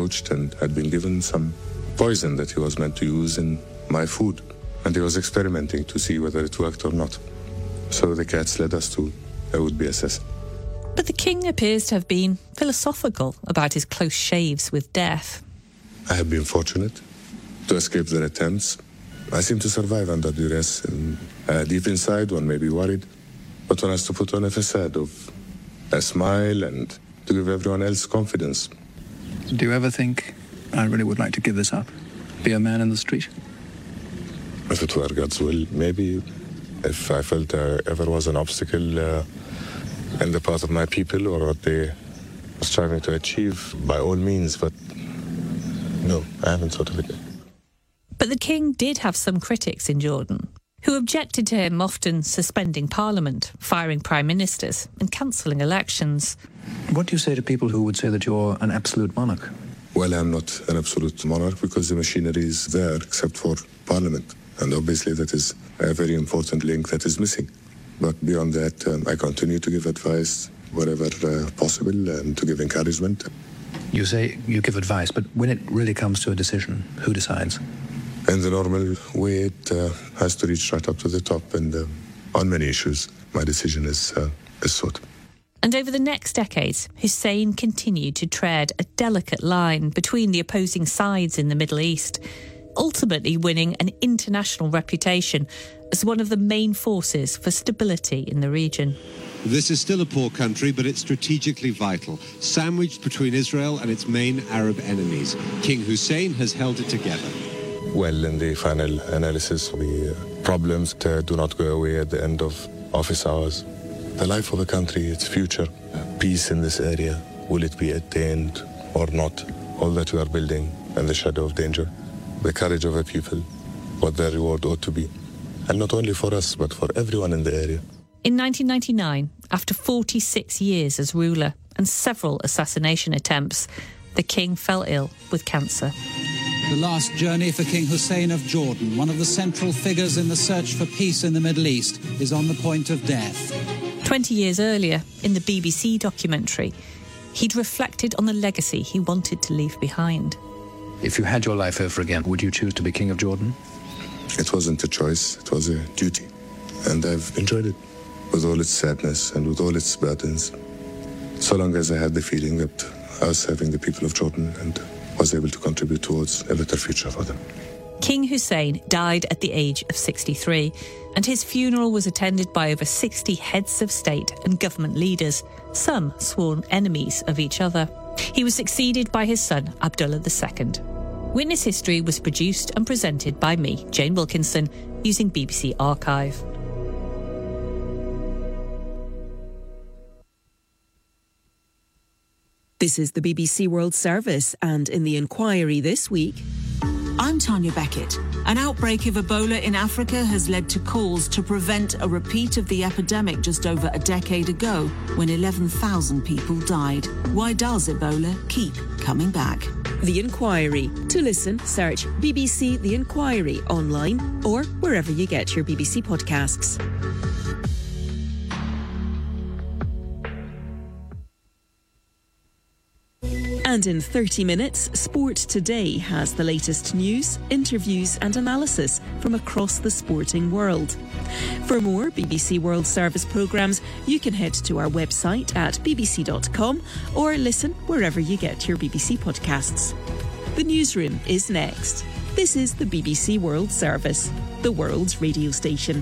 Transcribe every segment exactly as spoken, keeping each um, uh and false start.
approached and had been given some poison that he was meant to use in my food. And he was experimenting to see whether it worked or not. So the cats led us to a would-be assassin. But the king appears to have been philosophical about his close shaves with death. I have been fortunate to escape their attempts. I seem to survive under duress, and uh, deep inside one may be worried, but one has to put on a facade of a smile and to give everyone else confidence. Do you ever think, I really would like to give this up, be a man in the street? If it were God's will, maybe. If I felt there ever was an obstacle uh, in the path of my people or what they were striving to achieve, by all means, but no, I haven't thought of it. But the king did have some critics in Jordan who objected to him often suspending parliament, firing prime ministers and cancelling elections. What do you say to people who would say that you're an absolute monarch? Well, I'm not an absolute monarch because the machinery is there except for parliament. And obviously that is a very important link that is missing. But beyond that, um, I continue to give advice wherever uh, possible and to give encouragement. You say you give advice, but when it really comes to a decision, who decides? In the normal way, it uh, has to reach right up to the top. And uh, on many issues, my decision is, uh, is sought. And over the next decades, Hussein continued to tread a delicate line between the opposing sides in the Middle East, ultimately winning an international reputation as one of the main forces for stability in the region. This is still a poor country, but it's strategically vital, sandwiched between Israel and its main Arab enemies. King Hussein has held it together. Well, in the final analysis, the problems uh, do not go away at the end of office hours. The life of the country, its future, peace in this area, will it be attained or not? All that we are building in the shadow of danger. The courage of a people, what their reward ought to be. And not only for us, but for everyone in the area. In nineteen ninety-nine, after forty-six years as ruler and several assassination attempts, the king fell ill with cancer. The last journey for King Hussein of Jordan, one of the central figures in the search for peace in the Middle East, is on the point of death. Twenty years earlier, in the B B C documentary, he'd reflected on the legacy he wanted to leave behind. If you had your life over again, would you choose to be King of Jordan? It wasn't a choice, it was a duty. And I've enjoyed it, with all its sadness and with all its burdens. So long as I had the feeling that I was serving the people of Jordan and was able to contribute towards a better future for them. King Hussein died at the age of sixty-three, and his funeral was attended by over sixty heads of state and government leaders, some sworn enemies of each other. He was succeeded by his son, Abdullah the Second. Witness History was produced and presented by me, Jane Wilkinson, using B B C Archive. This is the B B C World Service, and in the inquiry this week... I'm Tanya Beckett. An outbreak of Ebola in Africa has led to calls to prevent a repeat of the epidemic just over a decade ago, when eleven thousand people died. Why does Ebola keep coming back? The Inquiry. To listen, search B B C The Inquiry online or wherever you get your B B C podcasts. And in thirty minutes, Sport Today has the latest news, interviews and analysis from across the sporting world. For more B B C World Service programmes, you can head to our website at b b c dot com or listen wherever you get your B B C podcasts. The newsroom is next. This is the B B C World Service, the world's radio station.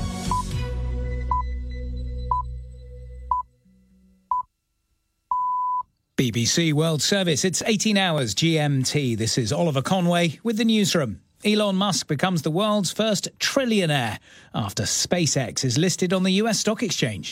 B B C World Service, it's eighteen hours G M T. This is Oliver Conway with the newsroom. Elon Musk becomes the world's first trillionaire after SpaceX is listed on the U S stock exchange.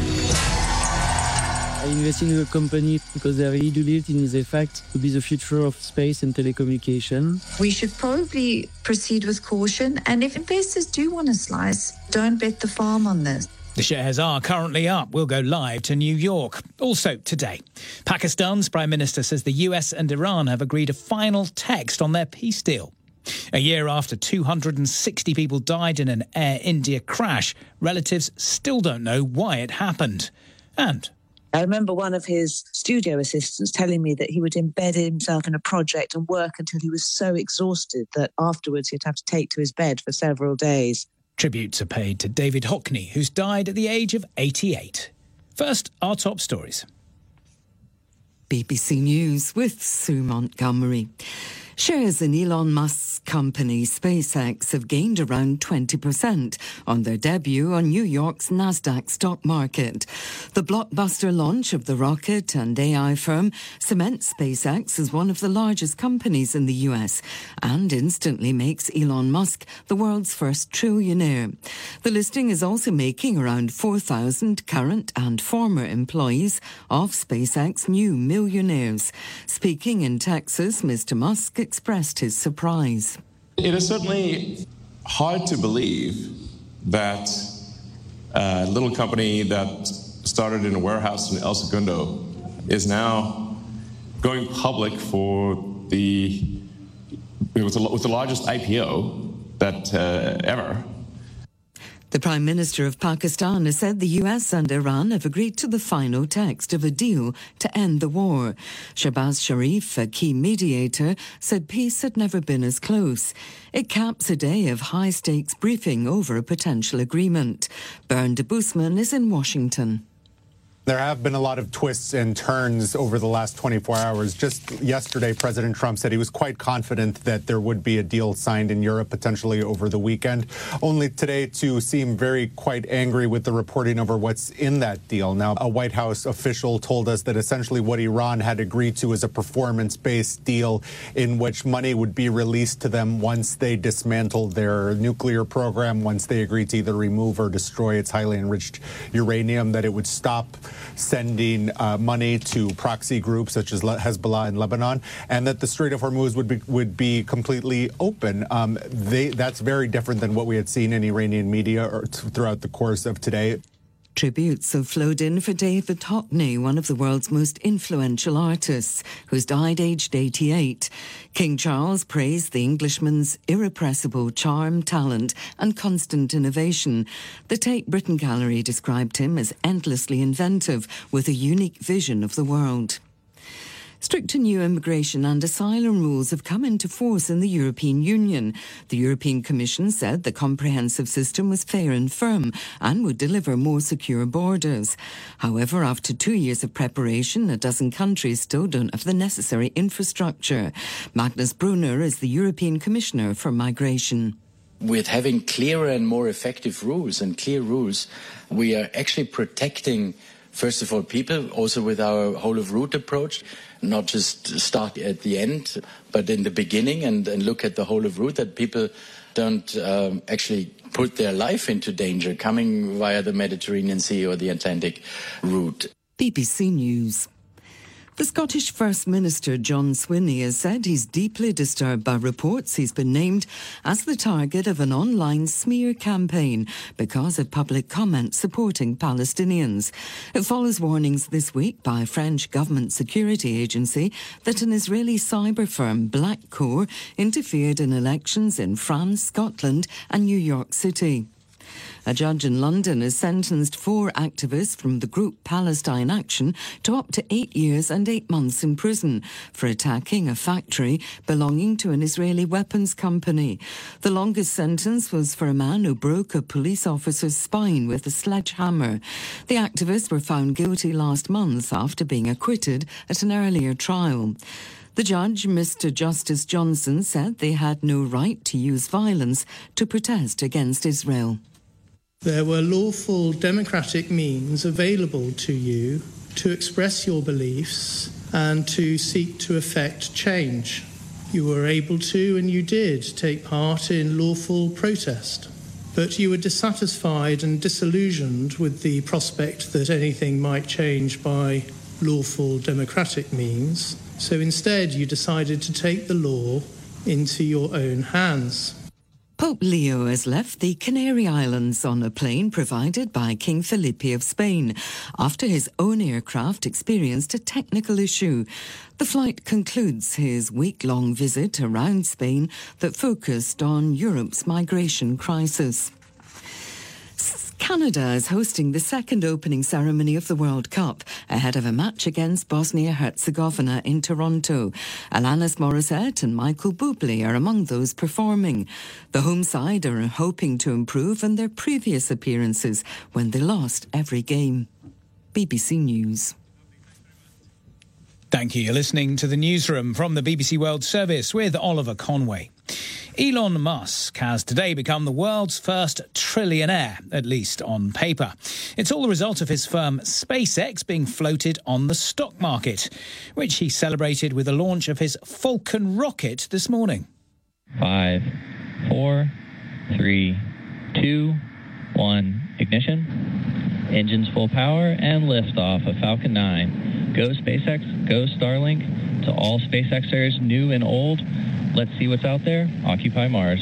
I invested in a company because I really do believe in the fact to be the future of space and telecommunication. We should probably proceed with caution, and if investors do want to slice, don't bet the farm on this. The shares are currently up. We'll go live to New York. Also today, Pakistan's Prime Minister says the U S and Iran have agreed a final text on their peace deal. A year after two hundred sixty people died in an Air India crash, relatives still don't know why it happened. And I remember one of his studio assistants telling me that he would embed himself in a project and work until he was so exhausted that afterwards he'd have to take to his bed for several days. Tributes are paid to David Hockney, who's died at the age of eighty-eight. First, our top stories. B B C News with Sue Montgomery. Shares in Elon Musk's company SpaceX have gained around twenty percent on their debut on New York's Nasdaq stock market. The blockbuster launch of the rocket and A I firm cements SpaceX as one of the largest companies in the U S and instantly makes Elon Musk the world's first trillionaire. The listing is also making around four thousand current and former employees of SpaceX new millionaires. Speaking in Texas, Mister Musk expressed his surprise. It is certainly hard to believe that a little company that started in a warehouse in El Segundo is now going public for the with the, with the largest I P O that uh, ever. The Prime Minister of Pakistan has said the U S and Iran have agreed to the final text of a deal to end the war. Shahbaz Sharif, a key mediator, said peace had never been as close. It caps a day of high-stakes briefing over a potential agreement. Bernd de Boesman is in Washington. There have been a lot of twists and turns over the last twenty-four hours. Just yesterday, President Trump said he was quite confident that there would be a deal signed in Europe potentially over the weekend, only today to seem very quite angry with the reporting over what's in that deal. Now, a White House official told us that essentially what Iran had agreed to is a performance-based deal in which money would be released to them once they dismantled their nuclear program, once they agreed to either remove or destroy its highly enriched uranium, that it would stop sending uh, money to proxy groups such as Hezbollah in Lebanon, and that the Strait of Hormuz would be would be completely open. Um, they, that's very different than what we had seen in Iranian media or t- throughout the course of today. Tributes have flowed in for David Hockney, one of the world's most influential artists, who's died aged eighty-eight. King Charles praised the Englishman's irrepressible charm, talent and constant innovation. The Tate Britain Gallery described him as endlessly inventive with a unique vision of the world. Stricter new immigration and asylum rules have come into force in the European Union. The European Commission said the comprehensive system was fair and firm and would deliver more secure borders. However, after two years of preparation, a dozen countries still don't have the necessary infrastructure. Magnus Brunner is the European Commissioner for Migration. With having clearer and more effective rules and clear rules, we are actually protecting, first of all, people, also with our whole-of-route approach, not just start at the end, but in the beginning and, and look at the whole-of-route, that people don't um, actually put their life into danger coming via the Mediterranean Sea or the Atlantic route. B B C News. The Scottish First Minister John Swinney has said he's deeply disturbed by reports he's been named as the target of an online smear campaign because of public comments supporting Palestinians. It follows warnings this week by a French government security agency that an Israeli cyber firm, Blackcore, interfered in elections in France, Scotland and New York City. A judge in London has sentenced four activists from the group Palestine Action to up to eight years and eight months in prison for attacking a factory belonging to an Israeli weapons company. The longest sentence was for a man who broke a police officer's spine with a sledgehammer. The activists were found guilty last month after being acquitted at an earlier trial. The judge, Mister Justice Johnson, said they had no right to use violence to protest against Israel. There were lawful democratic means available to you to express your beliefs and to seek to effect change. You were able to, and you did, take part in lawful protest. But you were dissatisfied and disillusioned with the prospect that anything might change by lawful democratic means. So instead, you decided to take the law into your own hands. Pope Leo has left the Canary Islands on a plane provided by King Felipe of Spain after his own aircraft experienced a technical issue. The flight concludes his week-long visit around Spain that focused on Europe's migration crisis. Canada is hosting the second opening ceremony of the World Cup ahead of a match against Bosnia-Herzegovina in Toronto. Alanis Morissette and Michael Bublé are among those performing. The home side are hoping to improve on their previous appearances when they lost every game. B B C News. Thank you. You're listening to the Newsroom from the B B C World Service with Oliver Conway. Elon Musk has today become the world's first trillionaire, at least on paper. It's all the result of his firm SpaceX being floated on the stock market, which he celebrated with the launch of his Falcon rocket this morning. Five, four, three, two, one, ignition. Engines full power and liftoff of Falcon nine. Go SpaceX, go Starlink. To all SpaceXers, new and old, let's see what's out there. Occupy Mars.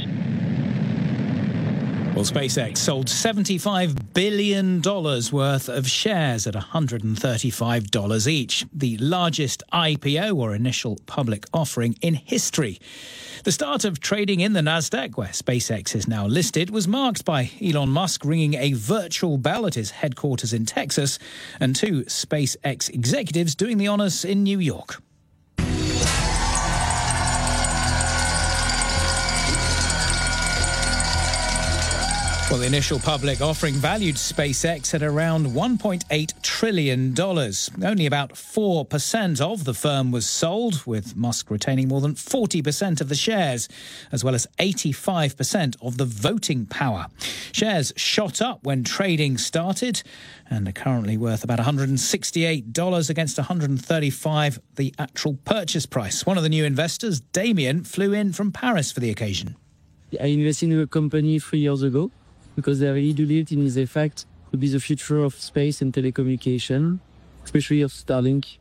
Well, SpaceX sold seventy-five billion dollars worth of shares at one hundred thirty-five dollars each, the largest I P O or initial public offering in history. The start of trading in the Nasdaq, where SpaceX is now listed, was marked by Elon Musk ringing a virtual bell at his headquarters in Texas and two SpaceX executives doing the honours in New York. Well, the initial public offering valued SpaceX at around one point eight trillion dollars. Only about four percent of the firm was sold, with Musk retaining more than forty percent of the shares, as well as eighty-five percent of the voting power. Shares shot up when trading started and are currently worth about one hundred sixty-eight dollars against one hundred thirty-five dollars, the actual purchase price. One of the new investors, Damien, flew in from Paris for the occasion. I invested in a company three years ago, because they really do believe in the fact to be the future of space and telecommunication, especially of Starlink.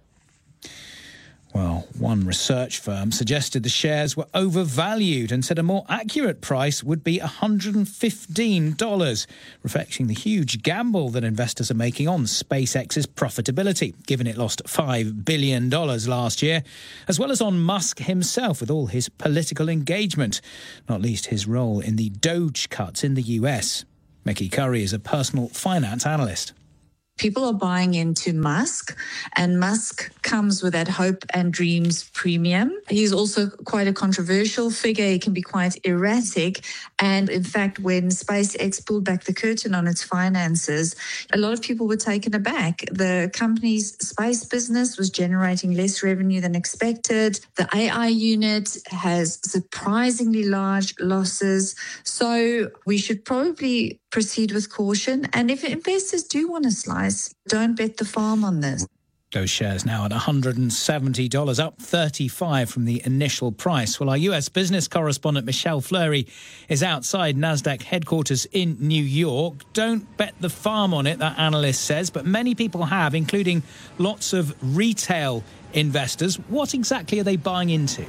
Well, one research firm suggested the shares were overvalued and said a more accurate price would be one hundred fifteen dollars, reflecting the huge gamble that investors are making on SpaceX's profitability, given it lost five billion dollars last year, as well as on Musk himself with all his political engagement, not least his role in the Doge cuts in the U S. Mickey Curry is a personal finance analyst. People are buying into Musk, and Musk comes with that hope and dreams premium. He's also quite a controversial figure. He can be quite erratic. And in fact, when SpaceX pulled back the curtain on its finances, a lot of people were taken aback. The company's space business was generating less revenue than expected. The A I unit has surprisingly large losses. So we should probably proceed with caution. And if investors do want to slice, don't bet the farm on this. Those shares now at one hundred seventy dollars, up thirty-five from the initial price. Well, our U S business correspondent Michelle Fleury is outside Nasdaq headquarters in New York. Don't bet the farm on it, that analyst says, but many people have, including lots of retail investors. What exactly are they buying into?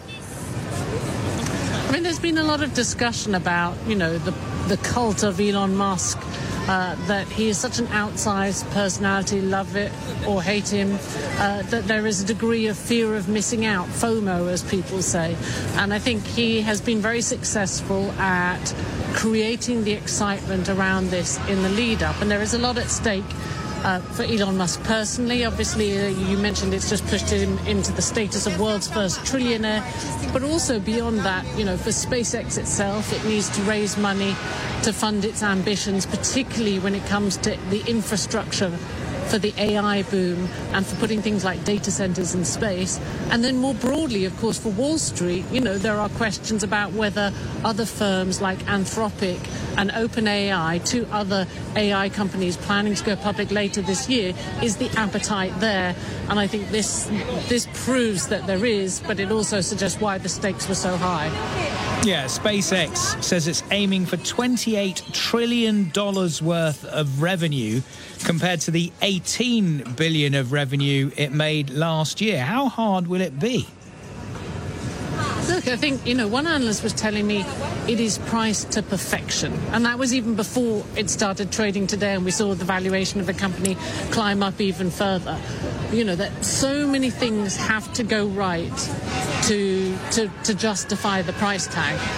I mean, there's been a lot of discussion about, you know, the the cult of Elon Musk, uh, that he is such an outsized personality, love it or hate him, uh, that there is a degree of fear of missing out, FOMO, as people say. And I think he has been very successful at creating the excitement around this in the lead up. And there is a lot at stake. Uh, for Elon Musk personally, obviously, uh, you mentioned it's just pushed him into the status of world's first trillionaire, but also beyond that, you know, for SpaceX itself, it needs to raise money to fund its ambitions, particularly when it comes to the infrastructure for the A I boom and for putting things like data centers in space. And then more broadly, of course, for Wall Street, you know, there are questions about whether other firms like Anthropic and OpenAI, two other A I companies planning to go public later this year, is the appetite there? And I think this this proves that there is, but it also suggests why the stakes were so high. Yeah, SpaceX says it's aiming for twenty-eight trillion dollars worth of revenue compared to the eighteen billion dollars of revenue it made last year. How hard will it be? Look, I think, you know, one analyst was telling me it is priced to perfection. And that was even before it started trading today and we saw the valuation of the company climb up even further. You know, that so many things have to go right to to, to justify the price tag.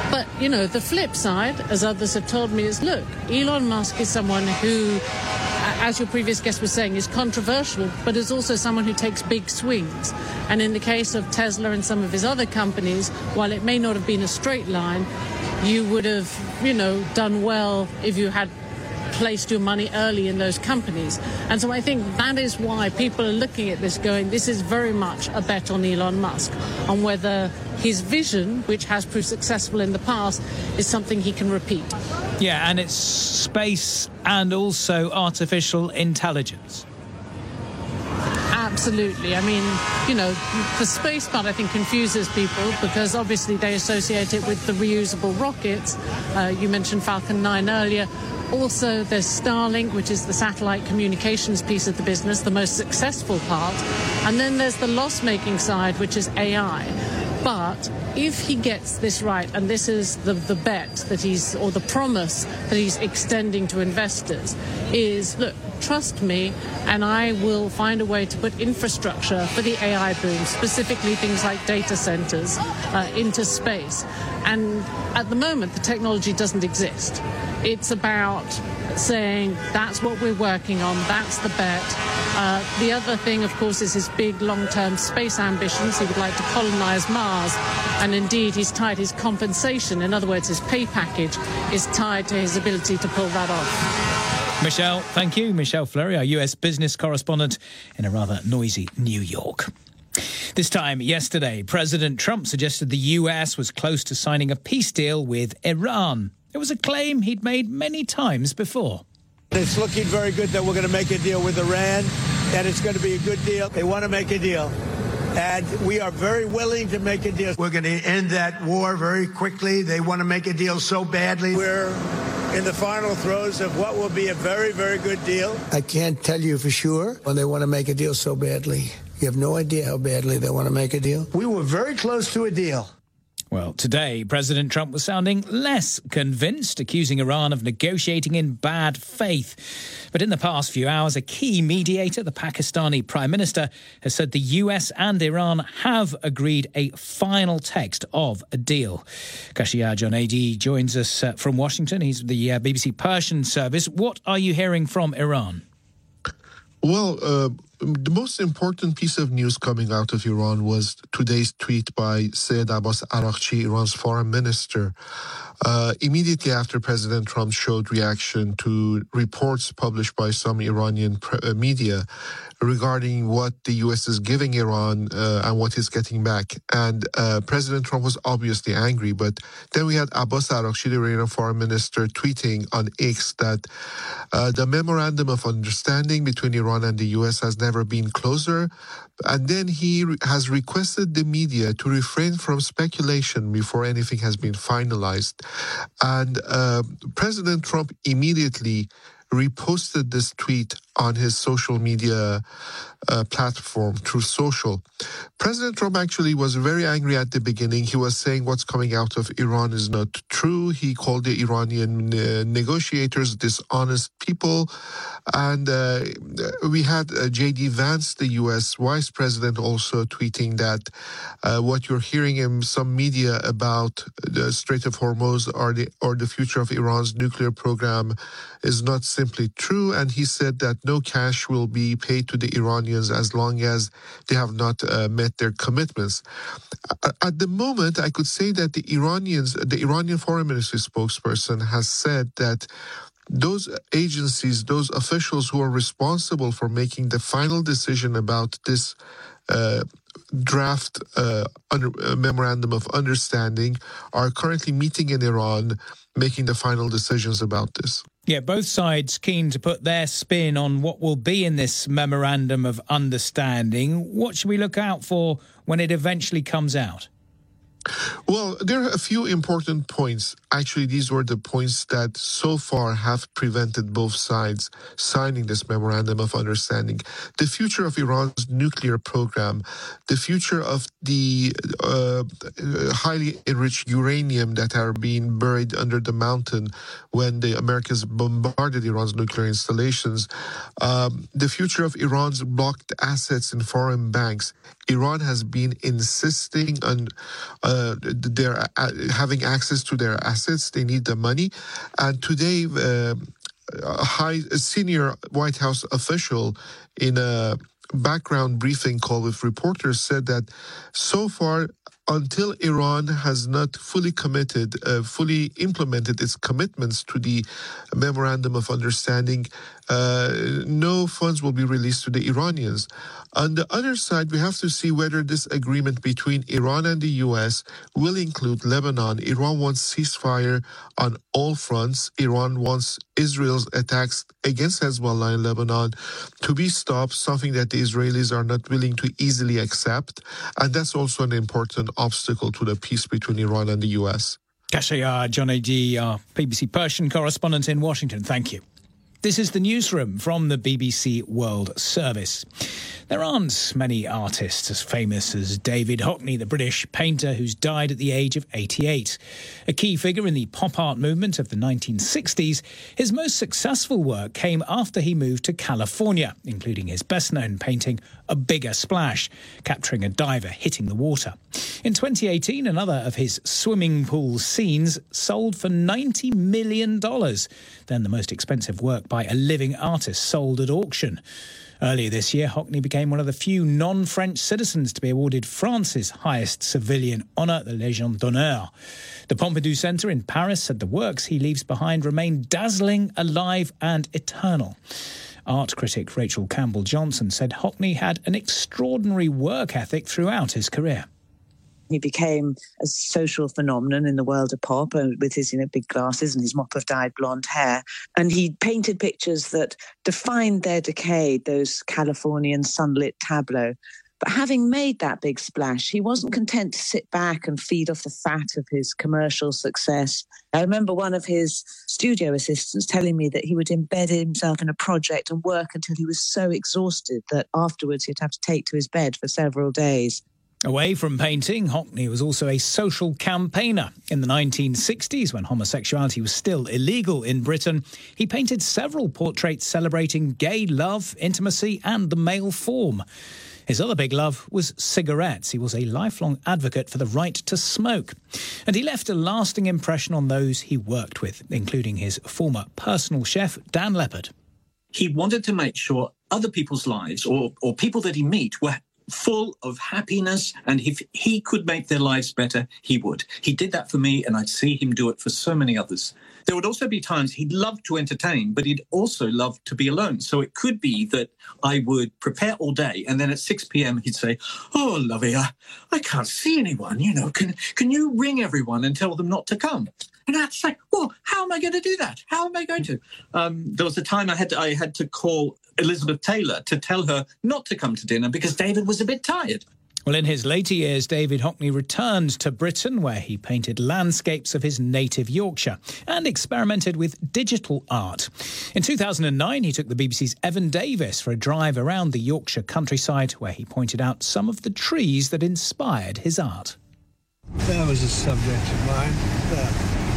But, you know, the flip side, as others have told me, is, look, Elon Musk is someone who, as your previous guest was saying, is controversial, but is also someone who takes big swings. And in the case of Tesla and some of his other companies, while it may not have been a straight line, you would have, you know, done well if you had placed your money early in those companies. And so I think that is why people are looking at this going, this is very much a bet on Elon Musk, on whether his vision, which has proved successful in the past, is something he can repeat. Yeah, and it's space and also artificial intelligence. Absolutely. I mean, you know, the space part, I think, confuses people because obviously they associate it with the reusable rockets. Uh, you mentioned Falcon nine earlier. Also, there's Starlink, which is the satellite communications piece of the business, the most successful part. And then there's the loss-making side, which is A I. But if he gets this right, and this is the, the bet that he's, or the promise that he's extending to investors, is, look, trust me, and I will find a way to put infrastructure for the A I boom, specifically things like data centers, uh, into space. And at the moment, the technology doesn't exist. It's about saying that's what we're working on, that's the bet. Uh, the other thing, of course, is his big long-term space ambitions. He would like to colonize Mars, and indeed he's tied his compensation, in other words, his pay package, is tied to his ability to pull that off. Michelle, thank you. Michelle Fleury, our U S business correspondent in a rather noisy New York. This time yesterday, President Trump suggested the U S was close to signing a peace deal with Iran. It was a claim he'd made many times before. It's looking very good that we're going to make a deal with Iran, and it's going to be a good deal. They want to make a deal, and we are very willing to make a deal. We're going to end that war very quickly. They want to make a deal so badly. We're in the final throes of what will be a very, very good deal. I can't tell you for sure when they want to make a deal so badly. You have no idea how badly they want to make a deal. We were very close to a deal. Well, today, President Trump was sounding less convinced, accusing Iran of negotiating in bad faith. But in the past few hours, a key mediator, the Pakistani Prime Minister, has said the U S and Iran have agreed a final text of a deal. Kashiya Jonaidi joins us uh, from Washington. He's the uh, B B C Persian service. What are you hearing from Iran? Well, uh, the most important piece of news coming out of Iran was today's tweet by Sayed Abbas Araghchi, Iran's foreign minister, uh, immediately after President Trump showed reaction to reports published by some Iranian pre- uh, media regarding what the U S is giving Iran uh, and what it's getting back. And uh, President Trump was obviously angry, but then we had Abbas Araghchi, the Iranian foreign minister, tweeting on X that uh, the memorandum of understanding between Iran and the U S has never been closer. And then he re- has requested the media to refrain from speculation before anything has been finalized. And uh, President Trump immediately reposted this tweet on his social media uh, platform, Truth Social. President Trump actually was very angry at the beginning. He was saying what's coming out of Iran is not true. He called the Iranian uh, negotiators dishonest people. And uh, we had uh, J D Vance, the U S vice president, also tweeting that uh, what you're hearing in some media about the Strait of Hormuz or the, or the future of Iran's nuclear program is not simply true. And he said that no cash will be paid to the Iranians as long as they have not uh, met their commitments. At the moment, I could say that the Iranians, the Iranian foreign ministry spokesperson has said that those agencies, those officials who are responsible for making the final decision about this uh, draft uh, under, uh, memorandum of understanding are currently meeting in Iran, making the final decisions about this. Yeah, both sides keen to put their spin on what will be in this memorandum of understanding. What should we look out for when it eventually comes out? Well, there are a few important points. Actually, these were the points that so far have prevented both sides signing this memorandum of understanding. The future of Iran's nuclear program, the future of the uh, highly enriched uranium that are being buried under the mountain when the Americans bombarded Iran's nuclear installations, um, the future of Iran's blocked assets in foreign banks. Iran has been insisting on uh, uh, their uh, having access to their assets. They need the money. And today, uh, a high a senior White House official in a background briefing call with reporters said that so far, until Iran has not fully committed, uh, fully implemented its commitments to the Memorandum of Understanding, uh, no funds will be released to the Iranians. On the other side, we have to see whether this agreement between Iran and the U S will include Lebanon. Iran wants ceasefire on all fronts. Iran wants Israel's attacks against Hezbollah in Lebanon to be stopped, something that the Israelis are not willing to easily accept. And that's also an important obstacle to the peace between Iran and the U S. Kashayar Jonaidi, our B B C Persian correspondent in Washington. Thank you. This is the newsroom from the B B C World Service. There aren't many artists as famous as David Hockney, the British painter who's died at the age of eighty-eight. A key figure in the pop art movement of the nineteen sixties, his most successful work came after he moved to California, including his best-known painting, A Bigger Splash, capturing a diver hitting the water. In twenty eighteen, another of his swimming pool scenes sold for ninety million dollars, then the most expensive work by a living artist sold at auction. Earlier this year, Hockney became one of the few non-French citizens to be awarded France's highest civilian honour, the Légion d'honneur. The Pompidou Centre in Paris said the works he leaves behind remain dazzling, alive and eternal. Art critic Rachel Campbell-Johnson said Hockney had an extraordinary work ethic throughout his career. He became a social phenomenon in the world of pop uh, with his you know, big glasses and his mop of dyed blonde hair. And he painted pictures that defined their decade, those Californian sunlit tableaux. But having made that big splash, he wasn't content to sit back and feed off the fat of his commercial success. I remember one of his studio assistants telling me that he would embed himself in a project and work until he was so exhausted that afterwards he'd have to take to his bed for several days. Away from painting, Hockney was also a social campaigner. In the nineteen sixties, when homosexuality was still illegal in Britain, he painted several portraits celebrating gay love, intimacy and the male form. His other big love was cigarettes. He was a lifelong advocate for the right to smoke. And he left a lasting impression on those he worked with, including his former personal chef, Dan Leppard. He wanted to make sure other people's lives, or, or people that he met, were full of happiness, and if he could make their lives better, he would. He did that for me, and I'd see him do it for so many others. There would also be times he'd love to entertain, but he'd also love to be alone. So it could be that I would prepare all day, and then at six p.m. he'd say, "Oh, lovey, I, I can't see anyone, you know, can, can you ring everyone and tell them not to come?" And I'd say, well, how am I going to do that? How am I going to? Um, there was a time I had to, I had to call Elizabeth Taylor to tell her not to come to dinner because David was a bit tired. Well, in his later years, David Hockney returned to Britain, where he painted landscapes of his native Yorkshire and experimented with digital art. In two thousand nine, he took the B B C's Evan Davis for a drive around the Yorkshire countryside, where he pointed out some of the trees that inspired his art. There was a subject of mine. There.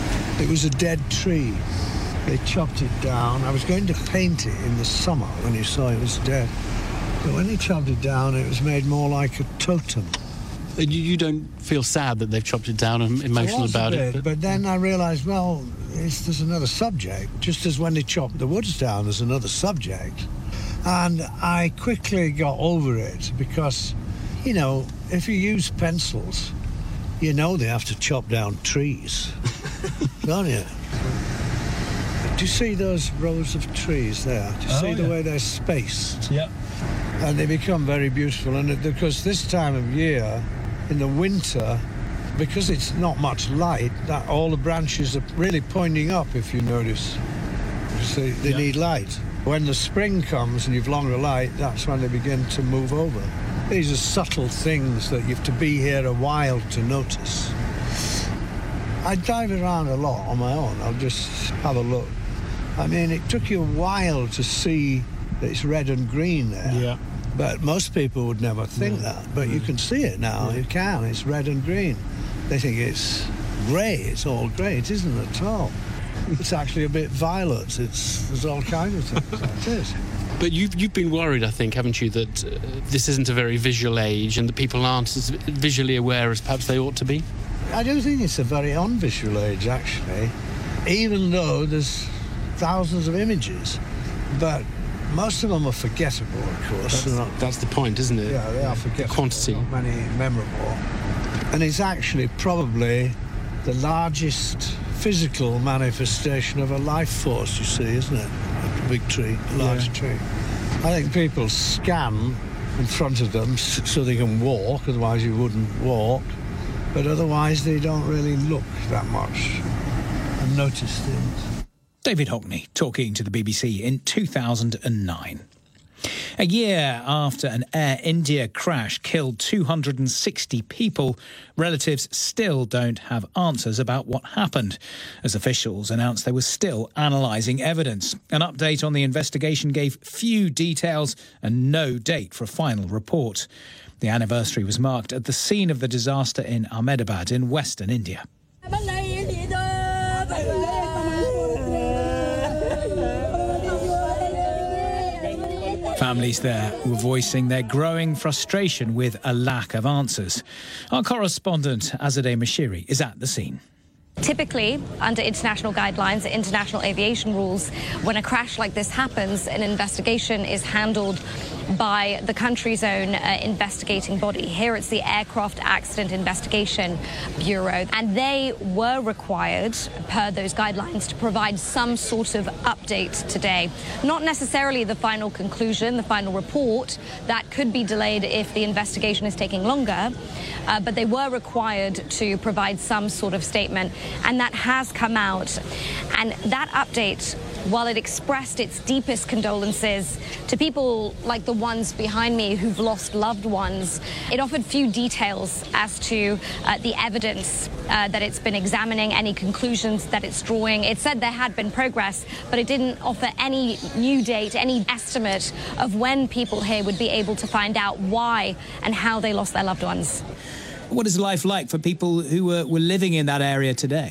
It was a dead tree. They chopped it down. I was going to paint it in the summer when you saw it was dead. But when they chopped it down, it was made more like a totem. You, you don't feel sad that they've chopped it down and emotional about bit, it? But... but then I realised, well, it's, there's another subject. Just as when they chopped the woods down, there's another subject. And I quickly got over it because, you know, if you use pencils, you know they have to chop down trees, don't you? Do you see those rows of trees there? Do you oh, see the yeah. way they're spaced? Yeah. And they become very beautiful. And it, because this time of year, in the winter, because it's not much light, that all the branches are really pointing up, if you notice. So they yeah. need light. When the spring comes and you've longer light, that's when they begin to move over. These are subtle things that you have to be here a while to notice. I dive around a lot on my own. I'll just have a look. I mean, it took you a while to see that it's red and green there. Yeah. But most people would never think no. that. But no. you can see it now. Yeah. You can. It's red and green. They think it's grey. It's all grey. It isn't at all. It's actually a bit violet. It's There's all kinds of things. It is. But you've, you've been worried, I think, haven't you, that uh, this isn't a very visual age and that people aren't as visually aware as perhaps they ought to be? I do think it's a very unvisual age, actually, even though there's thousands of images. But most of them are forgettable, of course. That's, not, that's the point, isn't it? Yeah, they are forgettable. The quantity. Not many memorable. And it's actually probably the largest physical manifestation of a life force, you see, isn't it? A big tree, a large yeah. tree. I think people scan in front of them so they can walk, otherwise you wouldn't walk. But otherwise they don't really look that much and notice things. David Hockney talking to the B B C in two thousand nine. A year after an Air India crash killed two hundred sixty people, relatives still don't have answers about what happened, as officials announced they were still analysing evidence. An update on the investigation gave few details and no date for a final report. The anniversary was marked at the scene of the disaster in Ahmedabad in western India. Families there were voicing their growing frustration with a lack of answers. Our correspondent Azadeh Mashiri is at the scene. Typically, under international guidelines, international aviation rules, when a crash like this happens, an investigation is handled by the country's own uh, investigating body. Here it's the Aircraft Accident Investigation Bureau, and they were required, per those guidelines, to provide some sort of update today. Not necessarily the final conclusion, the final report. That could be delayed if the investigation is taking longer, uh, but they were required to provide some sort of statement, and that has come out. And that update, while it expressed its deepest condolences to people like the ones behind me who've lost loved ones, it offered few details as to uh, the evidence uh, that it's been examining, any conclusions that it's drawing. It said there had been progress, but it didn't offer any new date, any estimate of when people here would be able to find out why and how they lost their loved ones. What is life like for people who were, were living in that area today?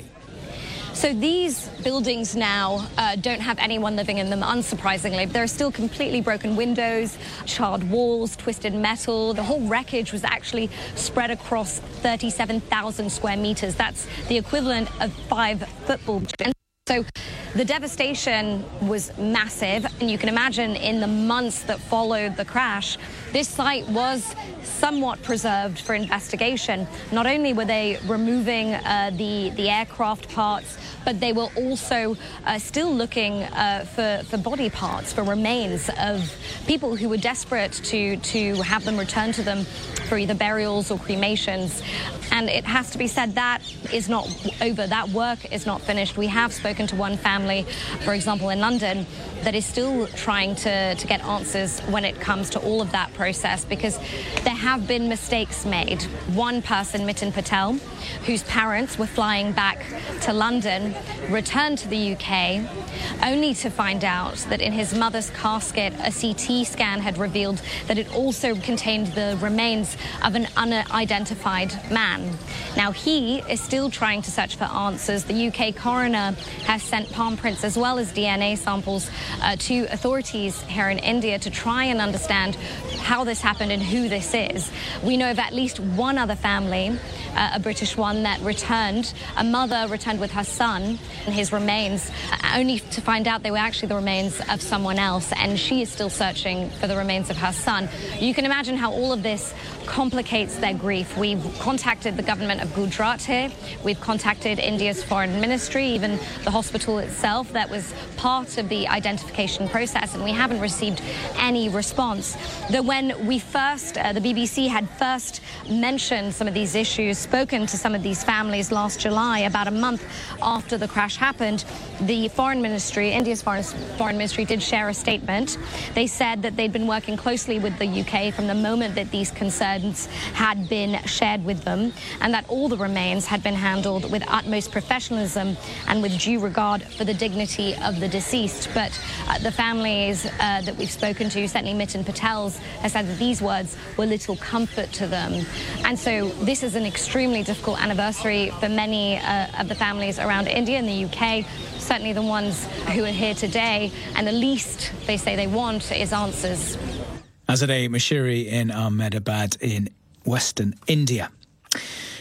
So these buildings now uh, don't have anyone living in them, unsurprisingly. There are still completely broken windows, charred walls, twisted metal. The whole wreckage was actually spread across thirty-seven thousand square meters. That's the equivalent of five football gyms. So the devastation was massive, and you can imagine in the months that followed the crash, this site was somewhat preserved for investigation. Not only were they removing uh, the, the aircraft parts, but they were also uh, still looking uh, for, for body parts, for remains of people who were desperate to, to have them returned to them for either burials or cremations. And it has to be said that is not over. That work is not finished. We have spoken to one family, for example, in London, that is still trying to, to get answers when it comes to all of that process, because there have been mistakes made. One person, Miten Patel, whose parents were flying back to London, returned to the U K only to find out that in his mother's casket, a C T scan had revealed that it also contained the remains of an unidentified man. Now, he is still trying to search for answers. The U K coroner has sent palm prints as well as D N A samples uh, to authorities here in India to try and understand how this happened and who this is. We know of at least one other family, uh, a British one, that returned. A mother returned with her son and his remains, uh, only to find out they were actually the remains of someone else, and she is still searching for the remains of her son. You can imagine how all of this complicates their grief. We've contacted the government of Gujarat here. We've contacted India's foreign ministry, even the hospital itself that was part of the identification process, and we haven't received any response. Though when we first, uh, the B B C had first mentioned some of these issues, spoken to some of these families last July, about a month after the crash happened, the foreign ministry, India's foreign, foreign ministry did share a statement. They said that they'd been working closely with the U K from the moment that these concerns had been shared with them, and that all the remains had been handled with utmost professionalism and with due regard for the dignity of the deceased. But uh, the families uh, that we've spoken to, certainly Miten Patel's, has said that these words were little comfort to them. And so this is an extremely difficult anniversary for many uh, of the families around India and the U K, certainly the ones who are here today, and the least they say they want is answers. Azadeh Mashiri in Ahmedabad in western India.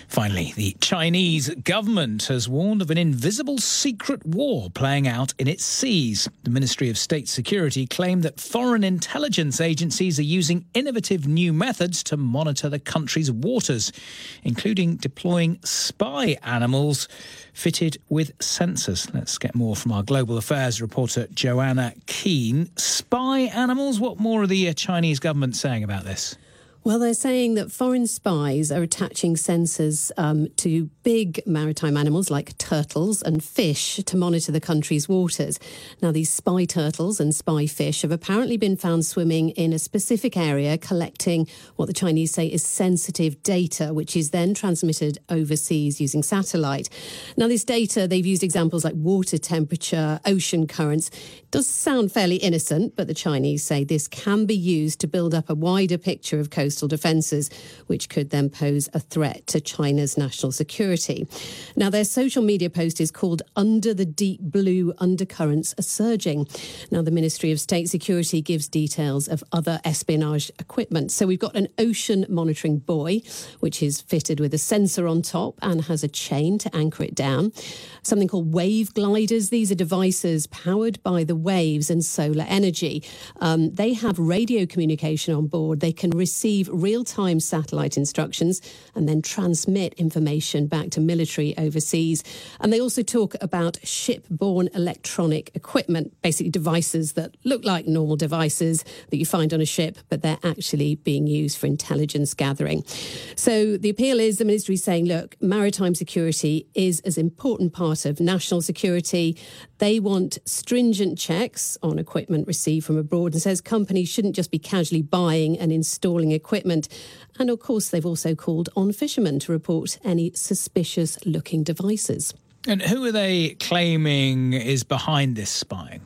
Finally, the Chinese government has warned of an invisible secret war playing out in its seas. The Ministry of State Security claimed that foreign intelligence agencies are using innovative new methods to monitor the country's waters, including deploying spy animals fitted with sensors. Let's get more from our Global Affairs reporter Joanna Keane. Spy animals? What more are the Chinese government saying about this? Well, they're saying that foreign spies are attaching sensors um, to big maritime animals like turtles and fish to monitor the country's waters. Now, these spy turtles and spy fish have apparently been found swimming in a specific area, collecting what the Chinese say is sensitive data, which is then transmitted overseas using satellite. Now, this data, they've used examples like water temperature, ocean currents. It does sound fairly innocent, but the Chinese say this can be used to build up a wider picture of coastal defences, which could then pose a threat to China's national security. Now, their social media post is called Under the Deep Blue, Undercurrents Are Surging. Now, the Ministry of State Security gives details of other espionage equipment. So we've got an ocean monitoring buoy, which is fitted with a sensor on top and has a chain to anchor it down. Something called wave gliders. These are devices powered by the waves and solar energy. Um, they have radio communication on board. They can receive real-time satellite instructions and then transmit information back to military overseas. And they also talk about ship-borne electronic equipment, basically devices that look like normal devices that you find on a ship, but they're actually being used for intelligence gathering. So the appeal is the ministry is saying, look, maritime security is as important part of national security. They want stringent checks on equipment received from abroad and says companies shouldn't just be casually buying and installing equipment. And of course, they've also called on fishermen to report any suspicious-looking devices. And who are they claiming is behind this spying?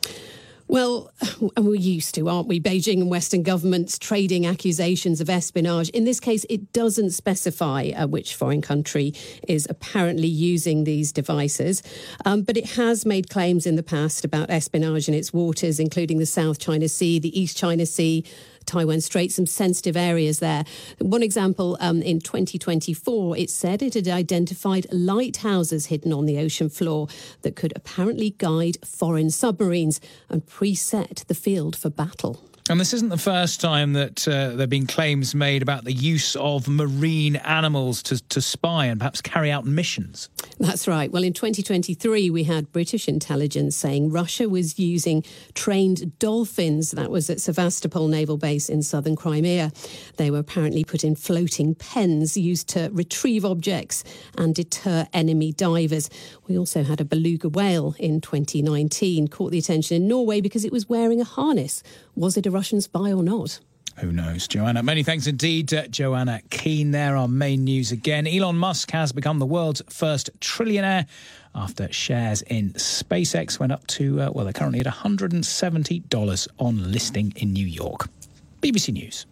Well, we're used to, aren't we? Beijing and Western governments trading accusations of espionage. In this case, it doesn't specify uh, which foreign country is apparently using these devices. Um, but it has made claims in the past about espionage in its waters, including the South China Sea, the East China Sea, Taiwan Strait, some sensitive areas there. One example, um, in twenty twenty-four, it said it had identified lighthouses hidden on the ocean floor that could apparently guide foreign submarines and preset the field for battle. And this isn't the first time that uh, there have been claims made about the use of marine animals to, to spy and perhaps carry out missions. That's right. Well, in twenty twenty-three, we had British intelligence saying Russia was using trained dolphins. That was at Sevastopol Naval Base in southern Crimea. They were apparently put in floating pens used to retrieve objects and deter enemy divers. We also had a beluga whale in twenty nineteen, caught the attention in Norway because it was wearing a harness. Was it a Russian spy or not? Who knows, Joanna? Many thanks indeed, uh, Joanna Keane. There, our main news again. Elon Musk has become the world's first trillionaire after shares in SpaceX went up to, uh, well, they're currently at one hundred seventy dollars on listing in New York. B B C News.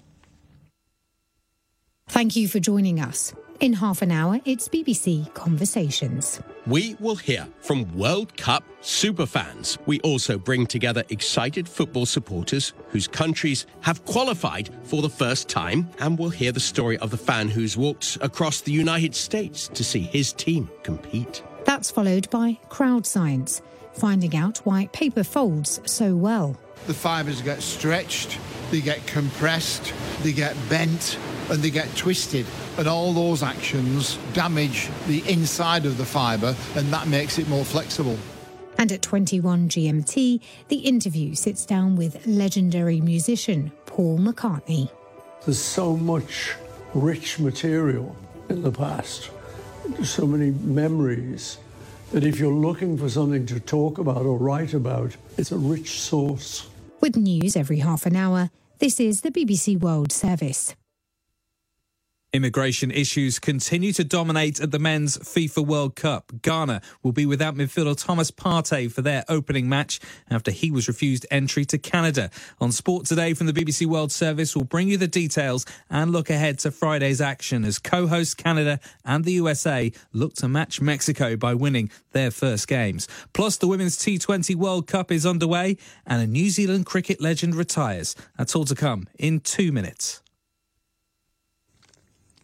Thank you for joining us. In half an hour, it's B B C Conversations. We will hear from World Cup superfans. We also bring together excited football supporters whose countries have qualified for the first time. And we'll hear the story of the fan who's walked across the United States to see his team compete. That's followed by Crowd Science, finding out why paper folds so well. The fibres get stretched, they get compressed, they get bent, and they get twisted. And all those actions damage the inside of the fibre, and that makes it more flexible. And at twenty-one G M T, the interview sits down with legendary musician Paul McCartney. There's so much rich material in the past, so many memories, that if you're looking for something to talk about or write about, it's a rich source. With news every half an hour, this is the B B C World Service. Immigration issues continue to dominate at the Men's FIFA World Cup. Ghana will be without midfielder Thomas Partey for their opening match after he was refused entry to Canada. On Sport Today from the B B C World Service, we'll bring you the details and look ahead to Friday's action as co-hosts Canada and the U S A look to match Mexico by winning their first games. Plus, the Women's T twenty World Cup is underway and a New Zealand cricket legend retires. That's all to come in two minutes.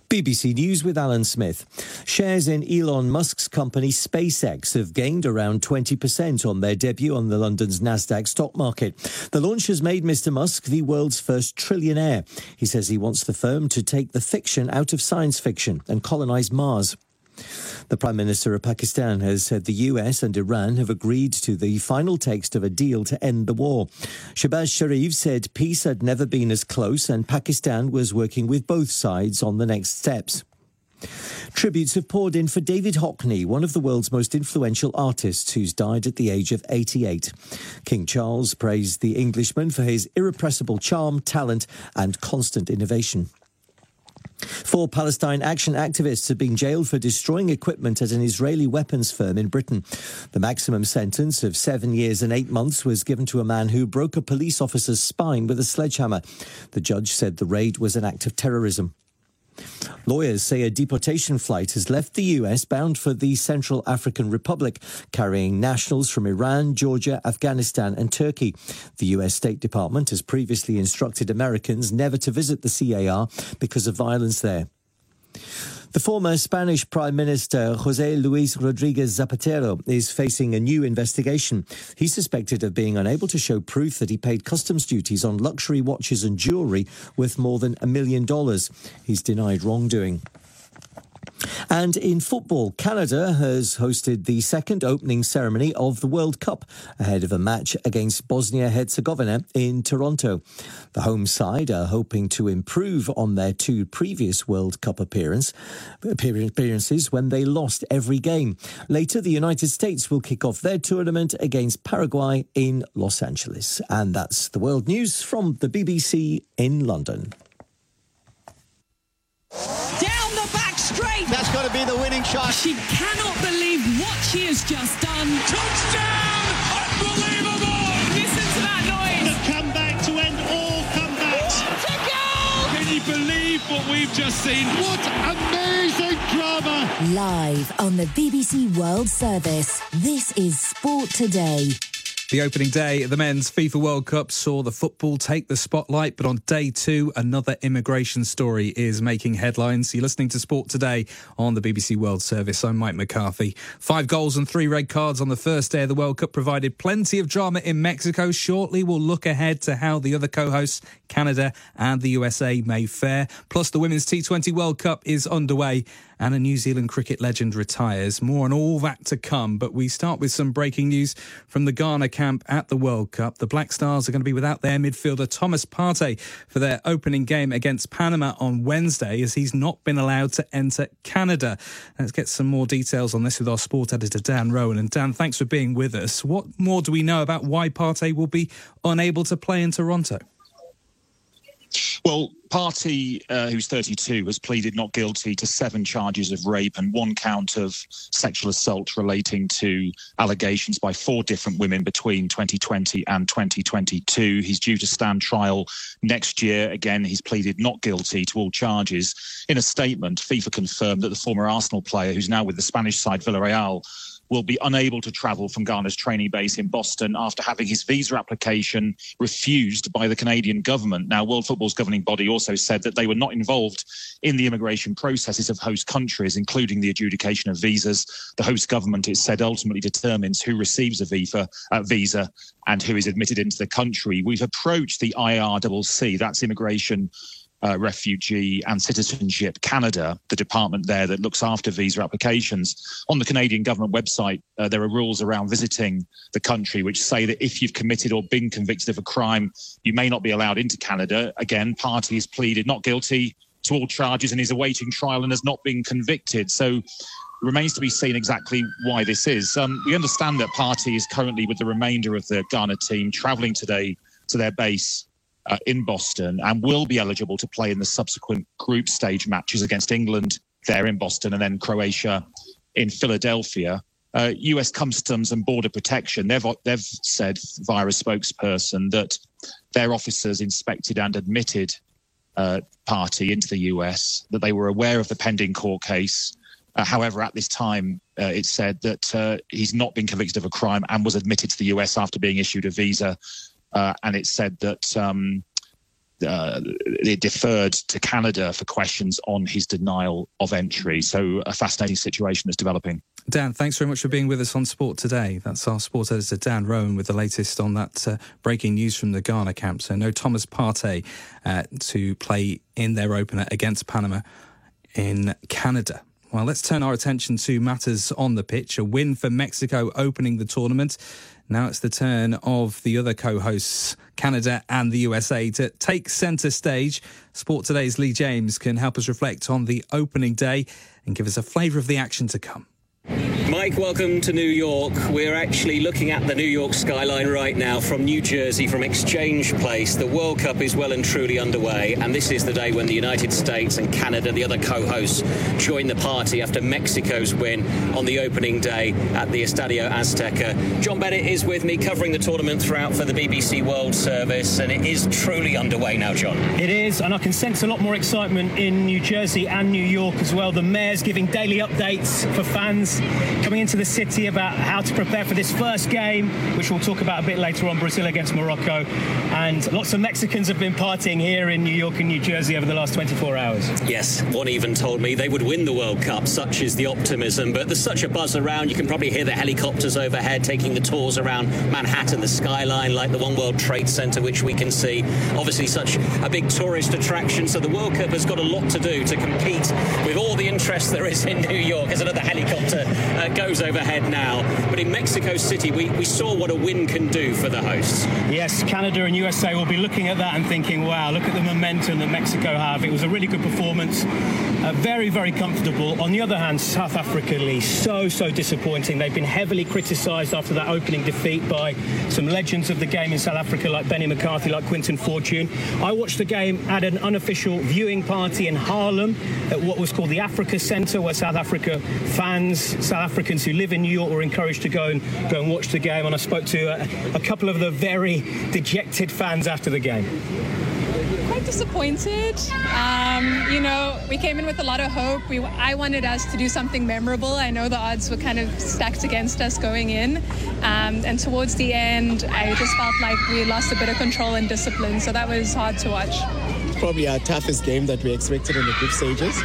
B B C News with Alan Smith. Shares in Elon Musk's company SpaceX have gained around twenty percent on their debut on the London's Nasdaq stock market. The launch has made Mister Musk the world's first trillionaire. He says he wants the firm to take the fiction out of science fiction and colonise Mars. The Prime Minister of Pakistan has said the U S and Iran have agreed to the final text of a deal to end the war. Shehbaz Sharif said peace had never been as close and Pakistan was working with both sides on the next steps. Tributes have poured in for David Hockney, one of the world's most influential artists who's died at the age of eighty-eight. King Charles praised the Englishman for his irrepressible charm, talent and constant innovation. Four Palestine action activists have been jailed for destroying equipment at an Israeli weapons firm in Britain. The maximum sentence of seven years and eight months was given to a man who broke a police officer's spine with a sledgehammer. The judge said the raid was an act of terrorism. Lawyers say a deportation flight has left the U S bound for the Central African Republic, carrying nationals from Iran, Georgia, Afghanistan and Turkey. The U S State Department has previously instructed Americans never to visit the C A R because of violence there. The former Spanish Prime Minister José Luis Rodríguez Zapatero is facing a new investigation. He's suspected of being unable to show proof that he paid customs duties on luxury watches and jewellery worth more than a million dollars. He's denied wrongdoing. And in football, Canada has hosted the second opening ceremony of the World Cup ahead of a match against Bosnia-Herzegovina in Toronto. The home side are hoping to improve on their two previous World Cup appearance, appearances when they lost every game. Later, the United States will kick off their tournament against Paraguay in Los Angeles. And that's the world news from the B B C in London. Down the back straight. That's got to be the winning shot. She cannot believe what she has just done. Touchdown! Unbelievable! Listen to that noise. The comeback to end all comebacks. What a goal! Can you believe what we've just seen? What amazing drama! Live on the B B C World Service, this is Sport Today. The opening day of the Men's FIFA World Cup saw the football take the spotlight, but on day two, another immigration story is making headlines. You're listening to Sport Today on the B B C World Service. I'm Mike McCarthy. Five goals and three red cards on the first day of the World Cup provided plenty of drama in Mexico. Shortly, we'll look ahead to how the other co-hosts, Canada and the U S A, may fare. Plus, the Women's T twenty World Cup is underway and a New Zealand cricket legend retires. More on all that to come, but we start with some breaking news from the Ghana camp at the World Cup. The Black Stars are going to be without their midfielder Thomas Partey for their opening game against Panama on Wednesday, as he's not been allowed to enter Canada. Let's get some more details on this with our sport editor Dan Rowan. And Dan, thanks for being with us. What more do we know about why Partey will be unable to play in Toronto? Well, Partey, uh, who's thirty-two, has pleaded not guilty to seven charges of rape and one count of sexual assault relating to allegations by four different women between twenty twenty and twenty twenty-two. He's due to stand trial next year. Again, he's pleaded not guilty to all charges. In a statement, FIFA confirmed that the former Arsenal player, who's now with the Spanish side Villarreal, will be unable to travel from Ghana's training base in Boston after having his visa application refused by the Canadian government. Now, World Football's governing body also said that they were not involved in the immigration processes of host countries, including the adjudication of visas. The host government, it said, ultimately determines who receives a visa, uh, visa and who is admitted into the country. We've approached the I R C C, that's Immigration, Uh, Refugee and Citizenship Canada, the department there that looks after visa applications. On the Canadian government website, uh, there are rules around visiting the country which say that if you've committed or been convicted of a crime, you may not be allowed into Canada. Again, Partey has pleaded not guilty to all charges and is awaiting trial and has not been convicted. So it remains to be seen exactly why this is. Um, we understand that Partey is currently with the remainder of the Ghana team travelling today to their base Uh, in Boston, and will be eligible to play in the subsequent group stage matches against England there in Boston and then Croatia in Philadelphia. Uh, U S Customs and Border Protection, they've, they've said via a spokesperson that their officers inspected and admitted uh, Partey into the U S, that they were aware of the pending court case. Uh, however, at this time, uh, it said that uh, he's not been convicted of a crime and was admitted to the U S after being issued a visa. Uh, and it said that um, uh, it deferred to Canada for questions on his denial of entry. So a fascinating situation is developing. Dan, thanks very much for being with us on Sport Today. That's our sports editor, Dan Rowan, with the latest on that uh, breaking news from the Ghana camp. So no Thomas Partey uh, to play in their opener against Panama in Canada. Well, let's turn our attention to matters on the pitch. A win for Mexico opening the tournament. Now it's the turn of the other co-hosts, Canada and the U S A, to take centre stage. Sport Today's Lee James can help us reflect on the opening day and give us a flavour of the action to come. Mike, welcome to New York. We're actually looking at the New York skyline right now from New Jersey, from Exchange Place. The World Cup is well and truly underway, and this is the day when the United States and Canada, the other co-hosts, join the party after Mexico's win on the opening day at the Estadio Azteca. John Bennett is with me, covering the tournament throughout for the B B C World Service, and it is truly underway now, John. It is, and I can sense a lot more excitement in New Jersey and New York as well. The mayor's giving daily updates for fans coming into the city about how to prepare for this first game, which we'll talk about a bit later on, Brazil against Morocco. And lots of Mexicans have been partying here in New York and New Jersey over the last twenty-four hours. Yes, one even told me they would win the World Cup. Such is the optimism. But there's such a buzz around. You can probably hear the helicopters overhead taking the tours around Manhattan, the skyline, like the One World Trade Center, which we can see. Obviously such a big tourist attraction. So the World Cup has got a lot to do to compete with all the interest there is in New York, as another helicopter uh, goes overhead now. But in Mexico City, we, we saw what a win can do for the hosts. Yes, Canada and U S A will be looking at that and thinking, wow, look at the momentum that Mexico have. It was a really good performance. Uh, very, very comfortable. On the other hand, South Africa, Lee, so, so disappointing. They've been heavily criticised after that opening defeat by some legends of the game in South Africa, like Benny McCarthy, like Quinton Fortune. I watched the game at an unofficial viewing party in Harlem at what was called the Africa Centre, where South Africa fans, South Africans who live in New York, were encouraged to go and go and watch the game. And I spoke to a, a couple of the very dejected fans after the game. Quite disappointed. Um, you know, we came in with a lot of hope. We, I wanted us to do something memorable. I know the odds were kind of stacked against us going in. Um, and towards the end, I just felt like we lost a bit of control and discipline. So that was hard to watch. It's probably our toughest game that we expected in the group stages.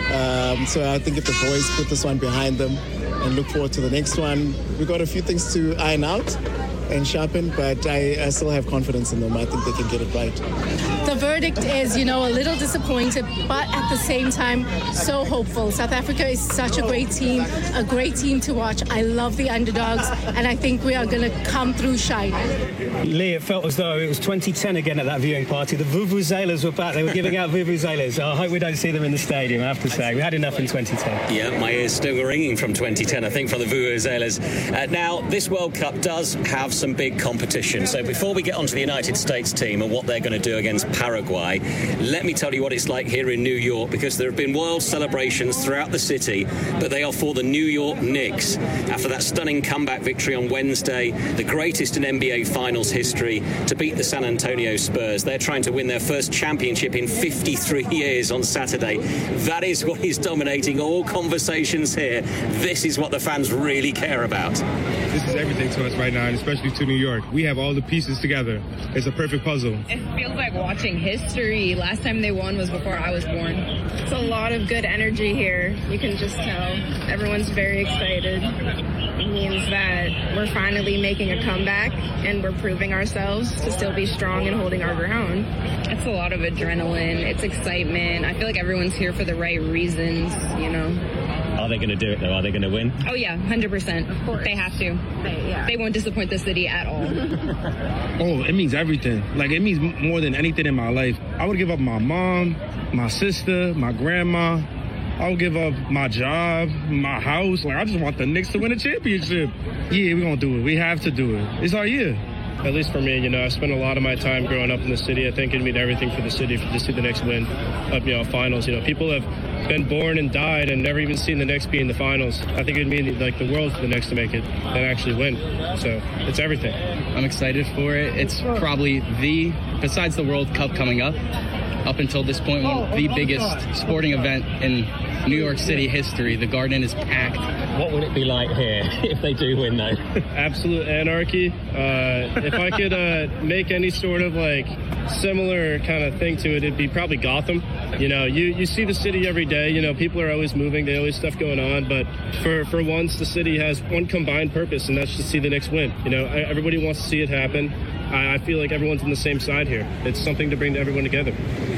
Um, so I think if the boys put this one behind them and look forward to the next one, we've got a few things to iron out and sharpen, but I, I still have confidence in them. I think they can get it right. The verdict is, you know, a little disappointed, but at the same time, so hopeful. South Africa is such a great team, a great team to watch. I love the underdogs, and I think we are going to come through shining. Lee, it felt as though it was twenty ten again at that viewing party. The Vuvuzelas were back. They were giving out Vuvuzelas. I hope we don't see them in the stadium, I have to say. We had enough in twenty ten. Yeah, my ears still ringing from twenty ten, I think, from the Vuvuzelas. Uh, now, this World Cup does have some big competition. So before we get onto the United States team and what they're going to do against Paraguay, let me tell you what it's like here in New York, because there have been wild celebrations throughout the city, but they are for the New York Knicks. After that stunning comeback victory on Wednesday, the greatest in N B A Finals history, to beat the San Antonio Spurs. They're trying to win their first championship in fifty-three years on Saturday. That is what is dominating all conversations here. This is what the fans really care about. This is everything to us right now, and especially to New York. We have all the pieces together. It's a perfect puzzle. It feels like watching history. Last time they won was before I was born. It's a lot of good energy here. You can just tell. Everyone's very excited. It means that we're finally making a comeback, and we're proving ourselves to still be strong and holding our ground. It's a lot of adrenaline. It's excitement. I feel like everyone's here for the right reasons, you know. Are they going to do it, though? Are they going to win? Oh, yeah, one hundred percent. Of course. They have to. They, yeah. They won't disappoint the city at all. Oh, it means everything. Like, it means more than anything in my life. I would give up my mom, my sister, my grandma. I would give up my job, my house. Like, I just want the Knicks to win a championship. Yeah, we're going to do it. We have to do it. It's our year. At least for me, you know, I spent a lot of my time growing up in the city. I think it'd mean everything for the city for to see the Knicks win up, you know, finals. You know, people have been born and died and never even seen the Knicks be in the finals. I think it'd mean like the world for the Knicks to make it and actually win. So it's everything. I'm excited for it. It's probably the besides the World Cup coming up, up until this point, one of the biggest sporting event in New York City history. The Garden is packed. What would it be like here if they do win, though? Absolute anarchy. Uh, if I could uh, make any sort of like similar kind of thing to it, it'd be probably Gotham. You know, you, you see the city every day. You know, people are always moving. They always stuff going on. But for, for once, the city has one combined purpose, and that's to see the Knicks win. You know, everybody wants to see it happen. I, I feel like everyone's on the same side here. It's something to bring everyone together.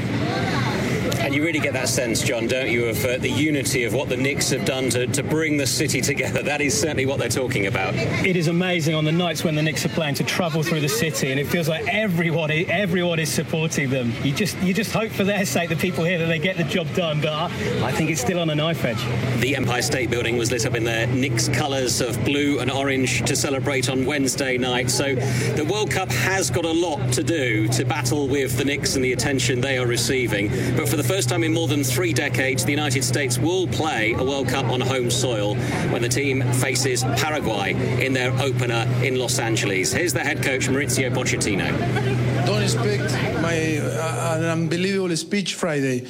And you really get that sense, John, don't you, of uh, the unity of what the Knicks have done to, to bring the city together. That is certainly what they're talking about. It is amazing on the nights when the Knicks are playing to travel through the city, and it feels like everybody, everyone is supporting them. You just you just hope for their sake, the people here, that they get the job done, but I, I think it's still on a knife edge. The Empire State Building was lit up in their Knicks colours of blue and orange to celebrate on Wednesday night. So the World Cup has got a lot to do to battle with the Knicks and the attention they are receiving. But for the first time in more than three decades, the United States will play a World Cup on home soil when the team faces Paraguay in their opener in Los Angeles. Here's the head coach, Mauricio Pochettino. Don't expect my uh, an unbelievable speech Friday.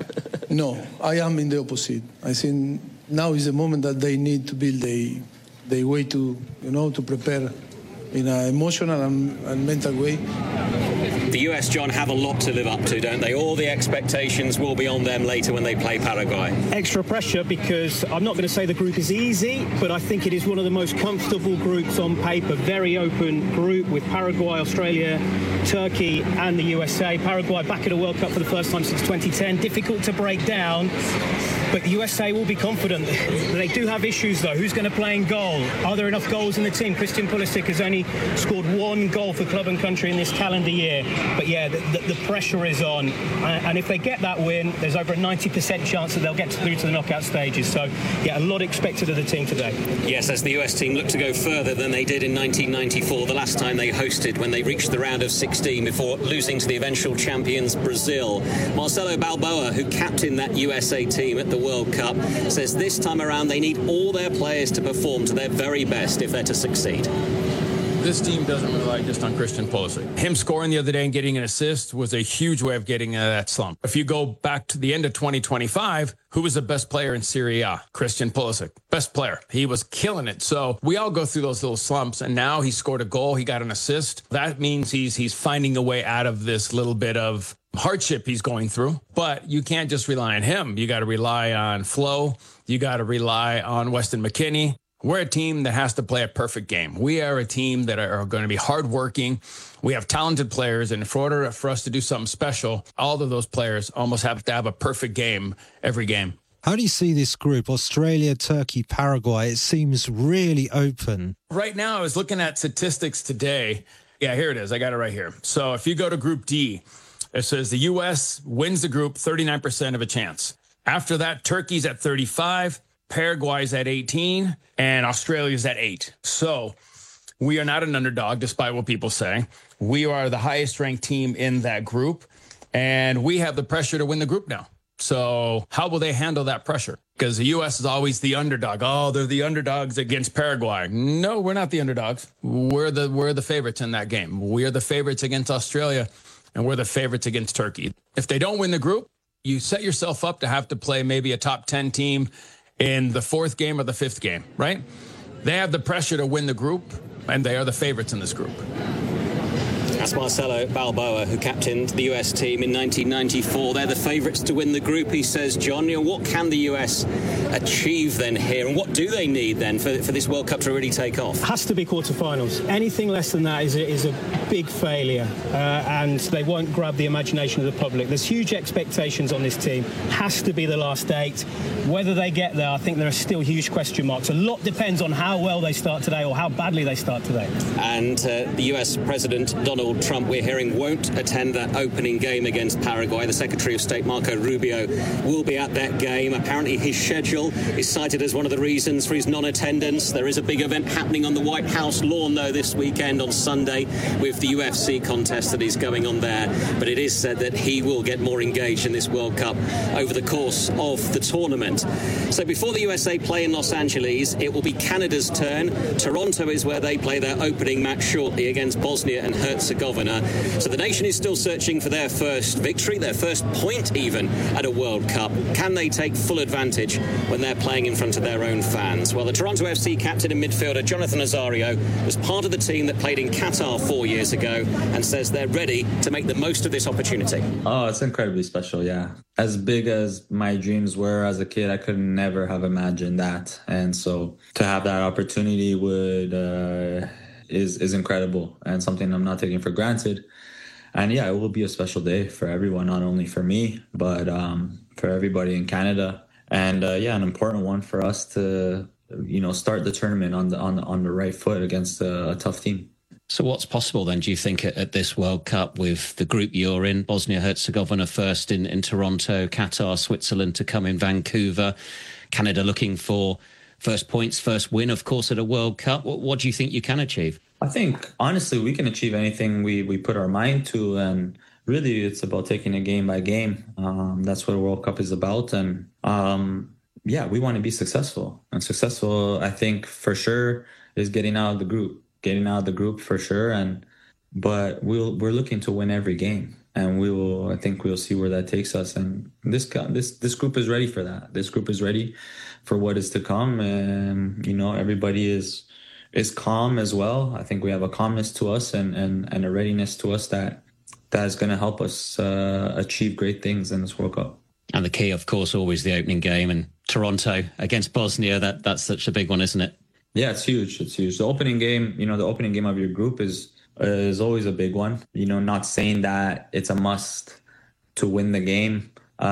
No, I am in the opposite. I think now is the moment that they need to build a, the way to, you know, to prepare in an emotional and, and mental way. The U S, John, have a lot to live up to, don't they? All the expectations will be on them later when they play Paraguay. Extra pressure, because I'm not going to say the group is easy, but I think it is one of the most comfortable groups on paper. Very open group with Paraguay, Australia, Turkey and the U S A. Paraguay back at a World Cup for the first time since twenty ten. Difficult to break down. But the U S A will be confident. They do have issues, though. Who's going to play in goal? Are there enough goals in the team? Christian Pulisic has only scored one goal for club and country in this calendar year. But, yeah, the, the, the pressure is on. And, and if they get that win, there's over a ninety percent chance that they'll get through to the knockout stages. So, yeah, a lot expected of the team today. Yes, as the U S team look to go further than they did in nineteen ninety-four, the last time they hosted when they reached the round of sixteen before losing to the eventual champions Brazil. Marcelo Balboa, who captained that U S A team at the World Cup, says this time around they need all their players to perform to their very best if they're to succeed. This team doesn't rely just on Christian Pulisic. Him scoring the other day and getting an assist was a huge way of getting out of that slump. If you go back to the end of twenty twenty-five, who was the best player in Serie A? Christian Pulisic. Best player. He was killing it. So we all go through those little slumps, and now he scored a goal. He got an assist. That means he's he's finding a way out of this little bit of hardship he's going through. But you can't just rely on him. You got to rely on Flo. You got to rely on Weston McKennie. We're a team that has to play a perfect game. We are a team that are going to be hardworking. We have talented players, and in order for us to do something special, all of those players almost have to have a perfect game every game. How do you see this group? Australia, Turkey, Paraguay. It seems really open. Right now, I was looking at statistics today. Yeah, here it is. I got it right here. So if you go to Group D, it says the U S wins the group thirty-nine percent of a chance. After that, Turkey's at thirty-five, Paraguay's at eighteen, and Australia's at eight. So we are not an underdog, despite what people say. We are the highest ranked team in that group, and we have the pressure to win the group now. So how will they handle that pressure? Because the U S is always the underdog. Oh, they're the underdogs against Paraguay. No, we're not the underdogs. We're the we're the favorites in that game. We are the favorites against Australia, and we're the favorites against Turkey. If they don't win the group, you set yourself up to have to play maybe a top ten team in the fourth game or the fifth game, right? They have the pressure to win the group, and they are the favorites in this group. That's Marcelo Balboa, who captained the U S team in nineteen ninety-four. They're the favourites to win the group, he says. John, you know, what can the U S achieve then here, and what do they need then for, for this World Cup to really take off? Has to be quarterfinals. Anything less than that is a, is a big failure, uh, and they won't grab the imagination of the public. There's huge expectations on this team. Has to be the last eight. Whether they get there, I think there are still huge question marks. A lot depends on how well they start today or how badly they start today. And uh, the U S President Donald Trump, we're hearing, won't attend that opening game against Paraguay. The Secretary of State, Marco Rubio, will be at that game. Apparently his schedule is cited as one of the reasons for his non-attendance. There is a big event happening on the White House lawn, though, this weekend on Sunday with the U F C contest that is going on there. But it is said that he will get more engaged in this World Cup over the course of the tournament. So before the U S A play in Los Angeles, it will be Canada's turn. Toronto is where they play their opening match shortly against Bosnia and Herzegovina. Herzegovina. So the nation is still searching for their first victory, their first point even at a World Cup. Can they take full advantage when they're playing in front of their own fans? Well, the Toronto F C captain and midfielder Jonathan Osorio was part of the team that played in Qatar four years ago and says they're ready to make the most of this opportunity. Oh, it's incredibly special, yeah. As big as my dreams were as a kid, I could never have imagined that. And so to have that opportunity would uh, is is incredible and something I'm not taking for granted. And yeah, it will be a special day for everyone, not only for me, but um, for everybody in Canada. And uh, yeah, an important one for us to, you know, start the tournament on the on the, on the right foot against a, a tough team. So what's possible then, do you think, at, at this World Cup with the group you're in, Bosnia-Herzegovina first in, in Toronto, Qatar, Switzerland to come in Vancouver, Canada looking for first points, first win, of course, at a World Cup. What, what do you think you can achieve? I think, honestly, we can achieve anything we, we put our mind to. And really, it's about taking it game by game. Um, that's what a World Cup is about. And um, yeah, we want to be successful. And successful, I think, for sure, is getting out of the group. Getting out of the group for sure. And but we'll, we're looking to win every game. And we will, I think we'll see where that takes us. And this this this group is ready for that. This group is ready for what is to come. And, you know, everybody is is calm as well. I think we have a calmness to us and, and, and a readiness to us that that is going to help us uh, achieve great things in this World Cup. And the key, of course, always the opening game. And Toronto against Bosnia, that that's such a big one, isn't it? Yeah, it's huge. It's huge. The opening game, you know, the opening game of your group is uh, is always a big one. You know, not saying that it's a must to win the game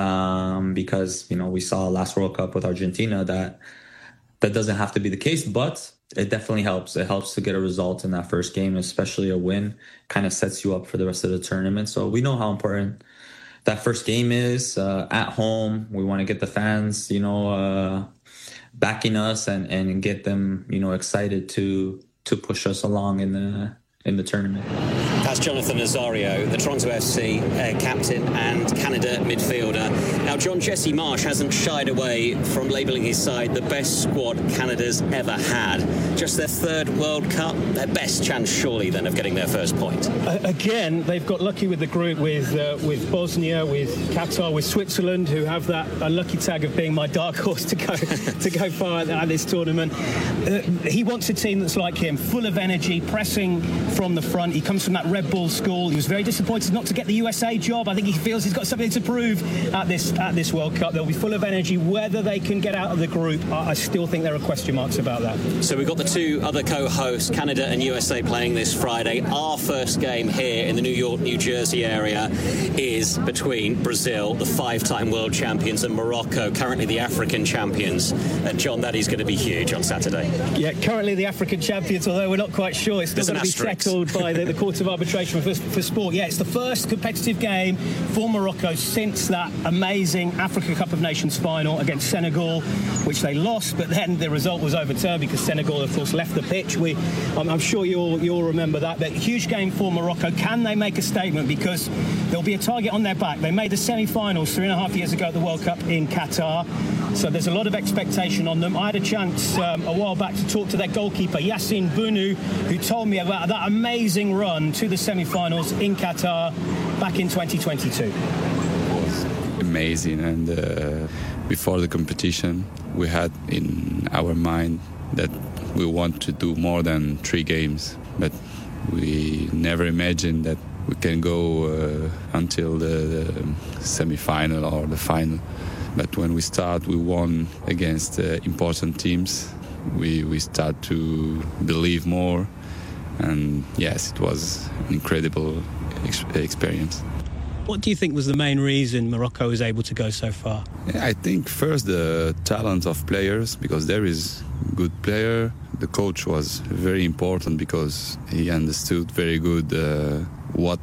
um, because, you know, we saw last World Cup with Argentina that that doesn't have to be the case, but it definitely helps. It helps to get a result in that first game, especially a win, kind of sets you up for the rest of the tournament. So we know how important that first game is uh, at home. We want to get the fans, you know, uh, backing us and, and get them, you know, excited to to push us along in the in the tournament. That's Jonathan Osorio, the Toronto F C uh, captain and Canada midfielder. Now, John, Jesse Marsch hasn't shied away from labelling his side the best squad Canada's ever had. Just their third World Cup, their best chance surely then of getting their first point. Uh, again, they've got lucky with the group with uh, with Bosnia, with Qatar, with Switzerland, who have that unlucky tag of being my dark horse to go to go far at this tournament. Uh, he wants a team that's like him, full of energy, pressing from the front. He comes from that Red Bull school. He was very disappointed not to get the U S A job. I think he feels he's got something to prove at this at this World Cup. They'll be full of energy. Whether they can get out of the group, I, I still think there are question marks about that. So we've got the two other co-hosts, Canada and U S A, playing this Friday. Our first game here in the New York, New Jersey area is between Brazil, the five-time world champions, and Morocco, currently the African champions. And John, that is going to be huge on Saturday. Yeah, currently the African champions, although we're not quite sure. It's still going to be settled by the, the Court of Arbitration for, for Sport. Yeah, it's the first competitive game for Morocco since that amazing Africa Cup of Nations final against Senegal, which they lost, but then the result was overturned because Senegal, of course, left the pitch. We, I'm, I'm sure you'll, you'll remember that. But huge game for Morocco. Can they make a statement? Because there'll be a target on their back. They made the semi-finals three and a half years ago at the World Cup in Qatar. So there's a lot of expectation on them. I had a chance um, a while back to talk to their goalkeeper, Yassine Bounou, who told me about that amazing run to the semi-finals in Qatar back in twenty twenty-two. It was amazing, and uh, before the competition we had in our mind that we want to do more than three games, but we never imagined that we can go uh, until the, the semi-final or the final. But when we start, we won against uh, important teams. We we start to believe more, and yes, it was an incredible ex- experience. What do you think was the main reason Morocco was able to go so far? Yeah, I think first the talent of players, because there is good player. The coach was very important because he understood very good uh, what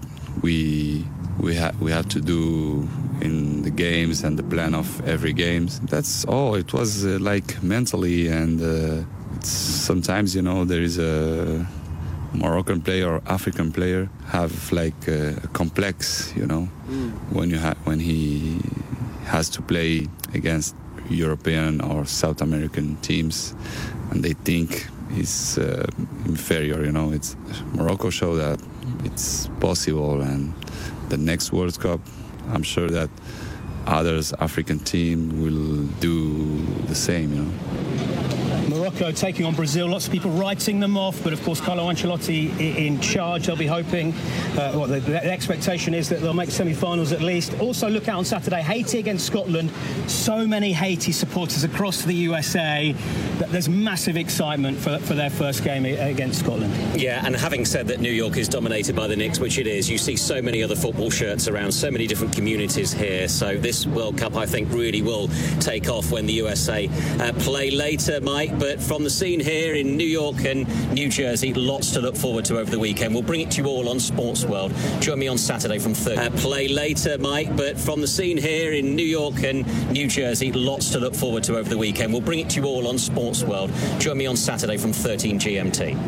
we we have we have to do in the games and the plan of every games. That's all. It was uh, like mentally, and uh, it's, sometimes, you know, there is a Moroccan player or African player have like a, a complex, you know, mm. when you ha- when he has to play against European or South American teams, and they think he's uh, inferior. You know, it's Morocco show that it's possible. And the next World Cup, I'm sure that others African team will do the same, you know. Morocco taking on Brazil. Lots of people writing them off, but of course Carlo Ancelotti in charge. They'll be hoping. Uh, well, the, the expectation is that they'll make semi-finals at least. Also, look out on Saturday, Haiti against Scotland. So many Haiti supporters across the U S A. There's massive excitement for, for their first game against Scotland. Yeah, and having said that New York is dominated by the Knicks, which it is, you see so many other football shirts around, so many different communities here. So this World Cup, I think, really will take off when the U S A uh, play later, Mike. But from the scene here in New York and New Jersey, lots to look forward to over the weekend. We'll bring it to you all on Sports World. Join me on Saturday from thirty. Uh, play later, Mike. But from the scene here in New York and New Jersey, lots to look forward to over the weekend. We'll bring it to you all on Sports World. Join me on Saturday from thirteen G M T.